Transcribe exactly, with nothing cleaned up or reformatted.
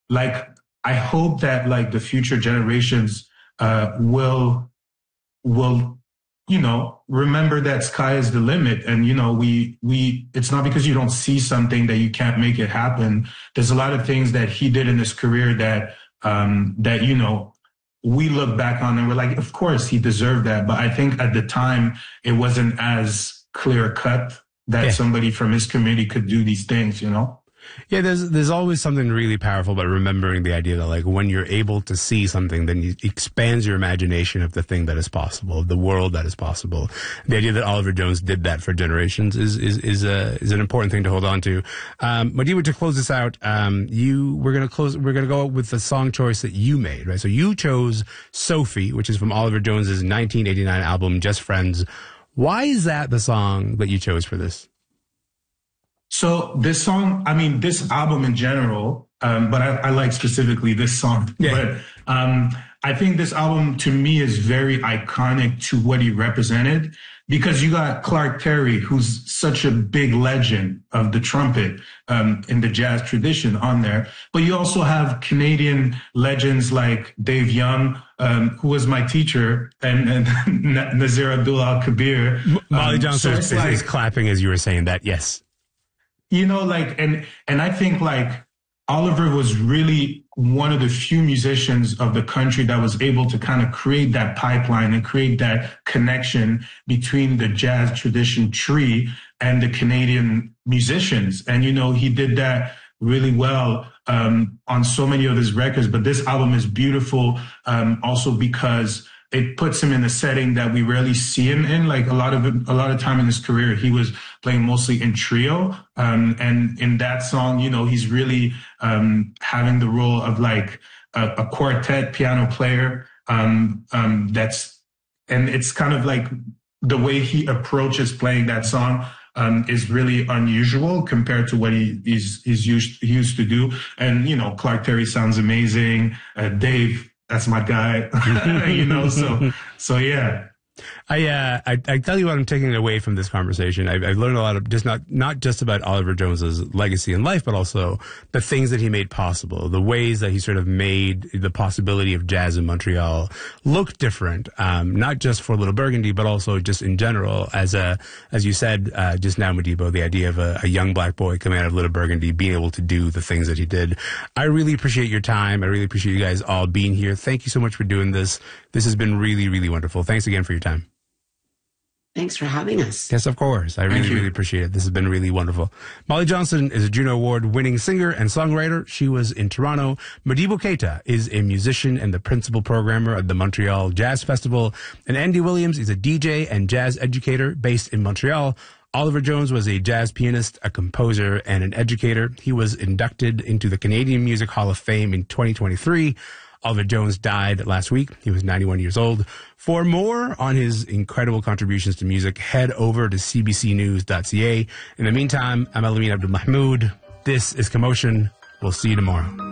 like, I hope that like the future generations uh, will will you know remember that sky is the limit, and you know we we it's not because you don't see something that you can't make it happen. There's a lot of things that he did in his career that um, that you know we look back on and we're like, of course he deserved that. But I think at the time it wasn't as clear cut that yeah. somebody from his community could do these things, you know. Yeah, there's there's always something really powerful about remembering the idea that, like, when you're able to see something, then it expands your imagination of the thing that is possible, the world that is possible. The idea that Oliver Jones did that for generations is is is a is an important thing to hold on to. Um, Modibo, to close this out, um, you we're gonna close. We're gonna go with the song choice that you made, right? So you chose "Sophie," which is from Oliver Jones's nineteen eighty-nine album "Just Friends." Why is that the song that you chose for this? So this song, I mean, this album in general, um, but I, I like specifically this song. Yeah. But um, I think this album to me is very iconic to what he represented, because you got Clark Terry, who's such a big legend of the trumpet um, in the jazz tradition on there. But you also have Canadian legends like Dave Young, um, who was my teacher, and, and Nazir Abdul Al-Kabir. Molly um, Johnson so is, like, is clapping as you were saying that, yes. You know, like, and, and I think like Oliver was really one of the few musicians of the country that was able to kind of create that pipeline and create that connection between the jazz tradition tree and the Canadian musicians. And, you know, he did that really well um, on so many of his records. But this album is beautiful um, also because it puts him in a setting that we rarely see him in. Like a lot of a lot of time in his career, he was playing mostly in trio. Um, and in that song, you know, he's really um, having the role of like a, a quartet piano player. Um, um, that's and it's kind of like the way he approaches playing that song um, is really unusual compared to what he he's, he's used he used to do. And you know, Clark Terry sounds amazing. Uh, Dave. That's my guy, you know, so, so yeah. I, uh, I, I tell you what I'm taking away from this conversation. I've, I've learned a lot of just not, not just about Oliver Jones's legacy in life, but also the things that he made possible, the ways that he sort of made the possibility of jazz in Montreal look different. Um, not just for Little Burgundy, but also just in general as a, as you said, uh, just now, Modibo, the idea of a, a young black boy coming out of Little Burgundy, being able to do the things that he did. I really appreciate your time. I really appreciate you guys all being here. Thank you so much for doing this. This has been really, really wonderful. Thanks again for your time. Thanks for having us. Yes, of course. I really, really appreciate it. This has been really wonderful. Molly Johnson is a Juno Award-winning singer and songwriter. She was in Toronto. Modibo Keita is a musician and the principal programmer at the Montreal Jazz Festival. And Andy Williams is a D J and jazz educator based in Montreal. Oliver Jones was a jazz pianist, a composer, and an educator. He was inducted into the Canadian Music Hall of Fame in twenty twenty-three. Oliver Jones died last week. He was ninety-one years old. For more on his incredible contributions to music, head over to c b c news dot c a. In the meantime, I'm Elamin Abdul Mahmoud. This is Commotion. We'll see you tomorrow.